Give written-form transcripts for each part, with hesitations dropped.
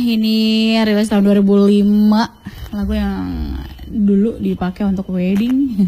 ini rilis tahun 2005. Lagu yang dulu dipakai untuk wedding.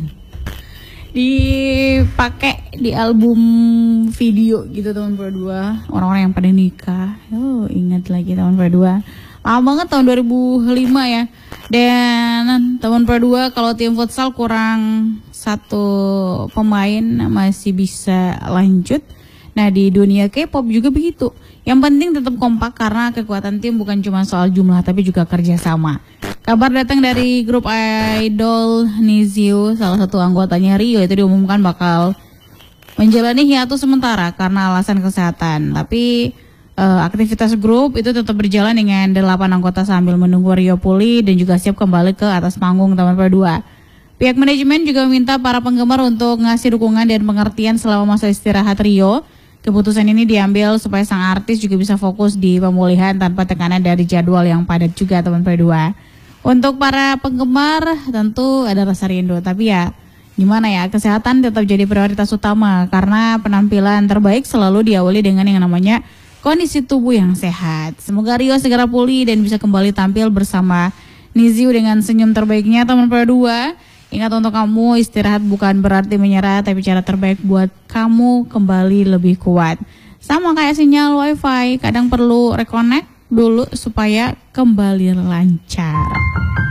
Dipakai di album video gitu tahun 2002. Orang-orang yang pada nikah. Oh, ingat lagi tahun 2002. Lama banget tahun 2005 ya. Dan tahun 2002 kalau tim futsal kurang satu pemain masih bisa lanjut. Nah, di dunia K-pop juga begitu. Yang penting tetap kompak karena kekuatan tim bukan cuma soal jumlah tapi juga kerjasama. Kabar datang dari grup idol Nizio, salah satu anggotanya Rio itu diumumkan bakal menjalani hiatus sementara karena alasan kesehatan. Tapi aktivitas grup itu tetap berjalan dengan 8 anggota sambil menunggu Rio pulih dan juga siap kembali ke atas panggung tahun 2022. Pihak manajemen juga meminta para penggemar untuk ngasih dukungan dan pengertian selama masa istirahat Rio. Keputusan ini diambil supaya sang artis juga bisa fokus di pemulihan tanpa tekanan dari jadwal yang padat juga tahun 2022. Untuk para penggemar tentu ada rasa rindu, tapi ya gimana ya, kesehatan tetap jadi prioritas utama karena penampilan terbaik selalu diawali dengan yang namanya kondisi tubuh yang sehat. Semoga Rio segera pulih dan bisa kembali tampil bersama Nizio dengan senyum terbaiknya tahun 2022. Ingat, untuk kamu, istirahat bukan berarti menyerah, tapi cara terbaik buat kamu kembali lebih kuat. Sama kayak sinyal wifi, kadang perlu reconnect dulu supaya kembali lancar.